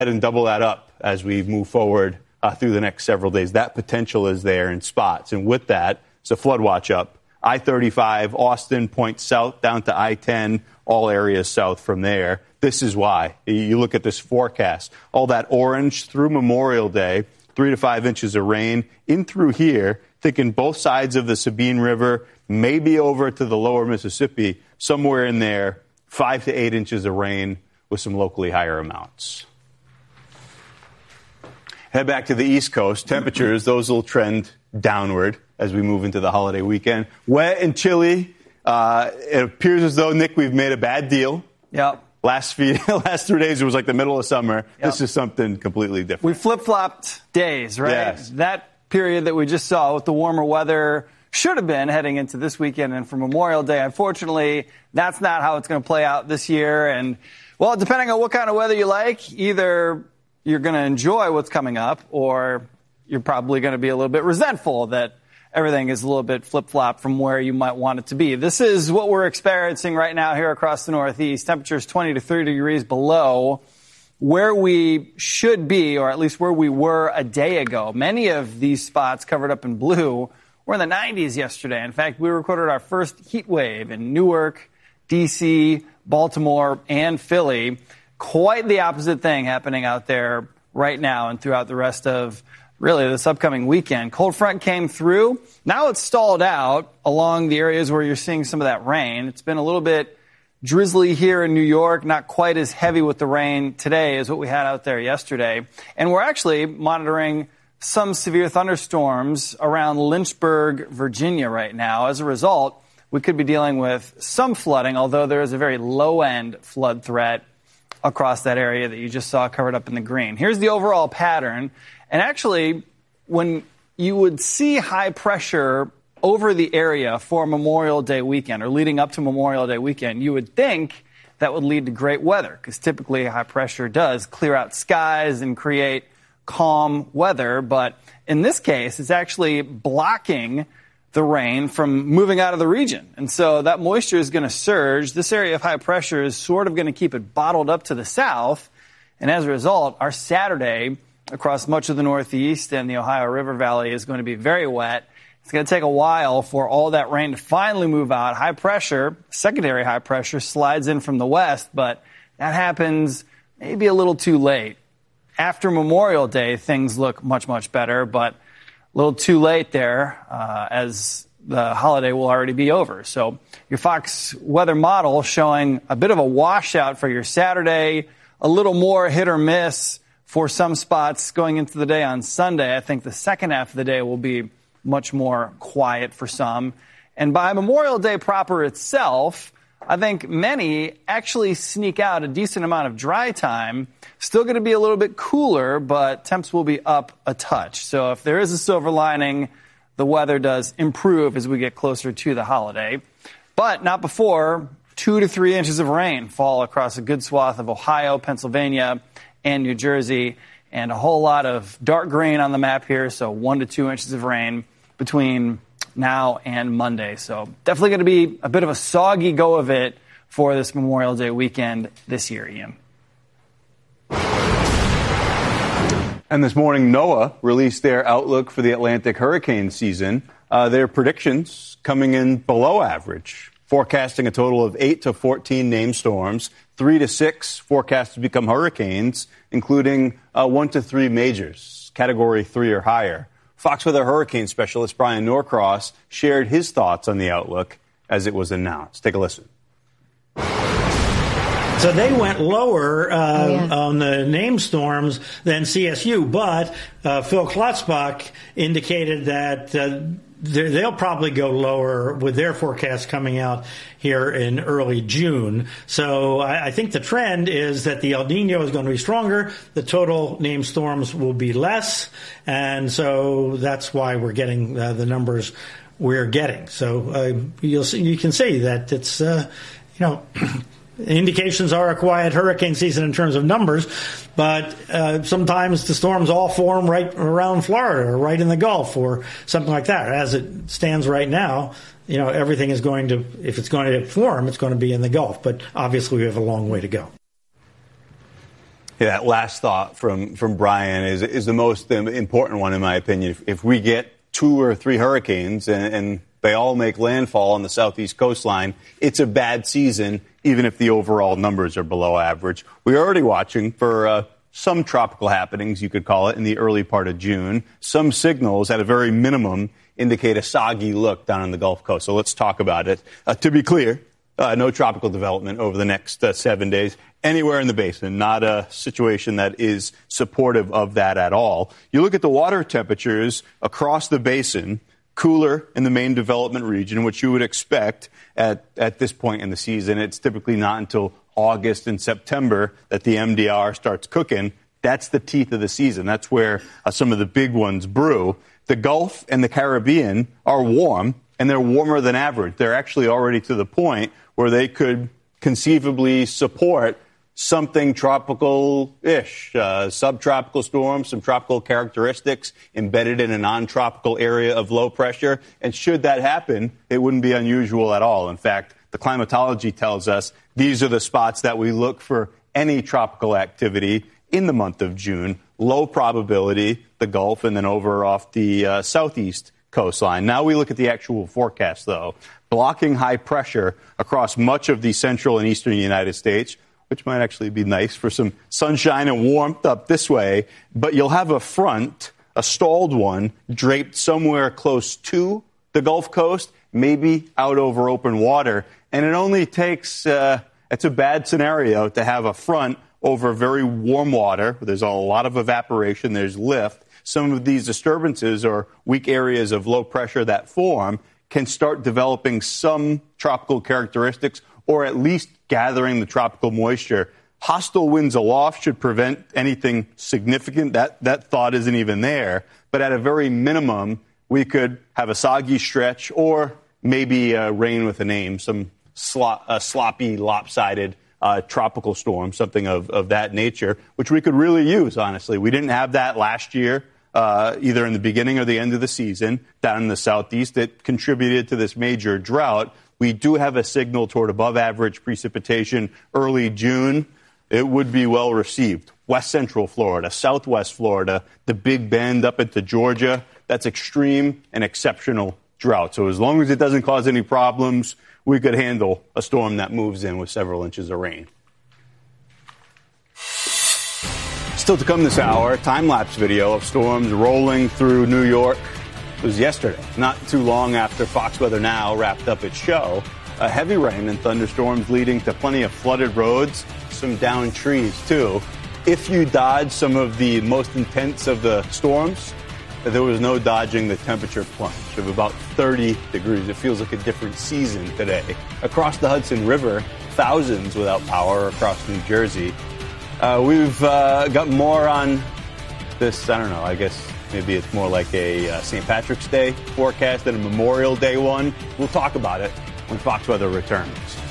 and double that up as we move forward through the next several days. That potential is there in spots. And with that, it's a flood watch up. I-35, Austin points south down to I-10, all areas south from there. This is why. You look at this forecast. All that orange through Memorial Day, 3 to 5 inches of rain in through here, thinking both sides of the Sabine River, maybe over to the lower Mississippi, somewhere in there, 5 to 8 inches of rain with some locally higher amounts. Head back to the East Coast. Temperatures, those will trend downward as we move into the holiday weekend. Wet and chilly. It appears as though, Nick, we've made a bad deal. Yep. Last 3 days, it was like the middle of summer. Yep. This is something completely different. We flip-flopped days, right? Yes. That period that we just saw with the warmer weather should have been heading into this weekend and for Memorial Day. Unfortunately, that's not how it's going to play out this year. And, well, depending on what kind of weather you like, either you're going to enjoy what's coming up or you're probably going to be a little bit resentful that everything is a little bit flip-flop from where you might want it to be. This is what we're experiencing right now here across the Northeast. Temperatures 20 to 30 degrees below where we should be, or at least where we were a day ago. Many of these spots covered up in blue were in the 90s yesterday. In fact, we recorded our first heat wave in Newark, D.C., Baltimore, and Philly. Quite the opposite thing happening out there right now and throughout the rest of really this upcoming weekend. Cold front came through. Now it's stalled out along the areas where you're seeing some of that rain. It's been a little bit drizzly here in New York, not quite as heavy with the rain today as what we had out there yesterday. And we're actually monitoring some severe thunderstorms around Lynchburg, Virginia right now. As a result, we could be dealing with some flooding, although there is a very low-end flood threat across that area that you just saw covered up in the green. Here's the overall pattern. And actually, when you would see high pressure over the area for Memorial Day weekend or leading up to Memorial Day weekend, you would think that would lead to great weather because typically high pressure does clear out skies and create calm weather. But in this case, it's actually blocking the rain from moving out of the region. And so that moisture is going to surge. This area of high pressure is sort of going to keep it bottled up to the south. And as a result, our Saturday across much of the Northeast and the Ohio River Valley is going to be very wet. It's going to take a while for all that rain to finally move out. High pressure, secondary high pressure, slides in from the west, but that happens maybe a little too late. After Memorial Day, things look much, much better, but a little too late there as the holiday will already be over. So your Fox weather model showing a bit of a washout for your Saturday, a little more hit or miss for some spots going into the day on Sunday. I think the second half of the day will be much more quiet for some. And by Memorial Day proper itself, I think many actually sneak out a decent amount of dry time. Still going to be a little bit cooler, but temps will be up a touch. So if there is a silver lining, the weather does improve as we get closer to the holiday. But not before 2 to 3 inches of rain fall across a good swath of Ohio, Pennsylvania, and New Jersey, and a whole lot of dark green on the map here, so 1 to 2 inches of rain between now and Monday. So definitely going to be a bit of a soggy go of it for this Memorial Day weekend this year, Ian. And this morning, NOAA released their outlook for the Atlantic hurricane season. Their predictions coming in below average, forecasting a total of 8 to 14 named storms, 3 to 6 forecast to become hurricanes, including 1 to 3 majors, Category 3 or higher. Fox Weather hurricane specialist Brian Norcross shared his thoughts on the outlook as it was announced. Take a listen. So they went lower on the named storms than CSU, but Phil Klotzbach indicated that they'll probably go lower with their forecast coming out here in early June. So I think the trend is that the El Nino is going to be stronger. The total named storms will be less. And so that's why we're getting the numbers we're getting. So you can see that it's, indications are a quiet hurricane season in terms of numbers, but sometimes the storms all form right around Florida or right in the Gulf or something like that. As it stands right now, everything is going to, if it's going to form, it's going to be in the Gulf. But obviously we have a long way to go. Yeah, that last thought from Brian is the most important one, in my opinion. If we get 2 or 3 hurricanes and they all make landfall on the southeast coastline, it's a bad season, even if the overall numbers are below average. We're already watching for some tropical happenings, you could call it, in the early part of June. Some signals, at a very minimum, indicate a soggy look down on the Gulf Coast. So let's talk about it. To be clear, no tropical development over the next 7 days anywhere in the basin. Not a situation that is supportive of that at all. You look at the water temperatures across the basin, cooler in the main development region, which you would expect at this point in the season. It's typically not until August and September that the MDR starts cooking. That's the teeth of the season. That's where some of the big ones brew. The Gulf and the Caribbean are warm, and they're warmer than average. They're actually already to the point where they could conceivably support something tropical-ish, subtropical storms, some tropical characteristics embedded in a non-tropical area of low pressure. And should that happen, it wouldn't be unusual at all. In fact, the climatology tells us these are the spots that we look for any tropical activity in the month of June. Low probability, the Gulf, and then over off the southeast coastline. Now we look at the actual forecast, though. Blocking high pressure across much of the central and eastern United States, which might actually be nice for some sunshine and warmth up this way. But you'll have a front, a stalled one, draped somewhere close to the Gulf Coast, maybe out over open water. And it only takes, it's a bad scenario to have a front over very warm water. There's a lot of evaporation. There's lift. Some of these disturbances or weak areas of low pressure that form can start developing some tropical characteristics, or at least gathering the tropical moisture. Hostile winds aloft should prevent anything significant. That thought isn't even there. But at a very minimum, we could have a soggy stretch or maybe rain with a name, some sloppy, lopsided tropical storm, something of that nature, which we could really use, honestly. We didn't have that last year, either in the beginning or the end of the season down in the southeast. It contributed to this major drought. We do have a signal toward above-average precipitation early June. It would be well received. West Central Florida, Southwest Florida, the Big Bend up into Georgia, that's extreme and exceptional drought. So as long as it doesn't cause any problems, we could handle a storm that moves in with several inches of rain. Still to come this hour, time-lapse video of storms rolling through New York. It was yesterday, not too long after Fox Weather Now wrapped up its show. Heavy rain and thunderstorms leading to plenty of flooded roads, some downed trees, too. If you dodge some of the most intense of the storms, there was no dodging the temperature plunge of about 30 degrees. It feels like a different season today. Across the Hudson River, thousands without power across New Jersey. We've got more on this, I don't know, I guess maybe it's more like a St. Patrick's Day forecast than a Memorial Day one. We'll talk about it when Fox Weather returns.